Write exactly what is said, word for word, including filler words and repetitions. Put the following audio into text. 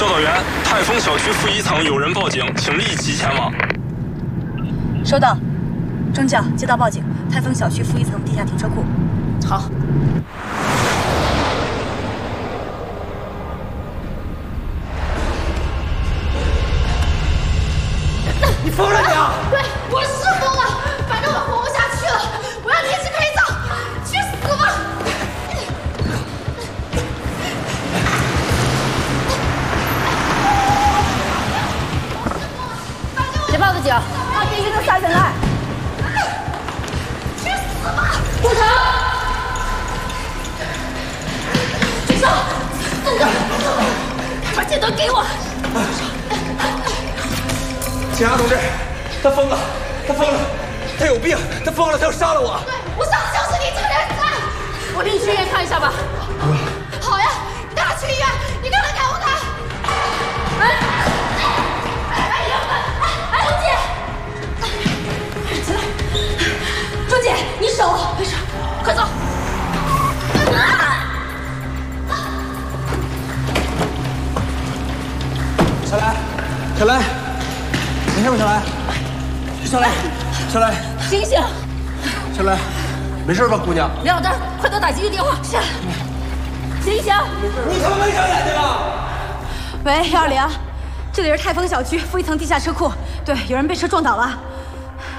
教导员，泰丰小区负一层有人报警，请立即前往。 收到，中教接到报警，泰丰小区负一层地下停车库。 好。你疯了你啊！ 对，我是疯了，反正我活不下去了，我要离职陪葬，去死吧！ 谁报的警？他必须能杀人来！ 去死吧！不成！住手！动手！把剪刀给我！ 警察同志，他疯了，他疯了，他有病，他疯了，他要杀了我。 对，我想的就是你这个人才。 我领你去医院看一下吧。 好呀，你带他去医院，你看他敢不敢？哎，哎，哎，哎，钟姐，起来，钟姐，你手，没事，快走。 小兰，小兰。没事吧，小兰？小兰，小兰， 醒醒！ 小兰，没事吧，姑娘？ 梁小丹，快打打急救电话！是。醒醒！ 你他妈没长眼睛啊！ 喂，幺二零，这里是泰丰小区负一层地下车库，对，有人被车撞倒了。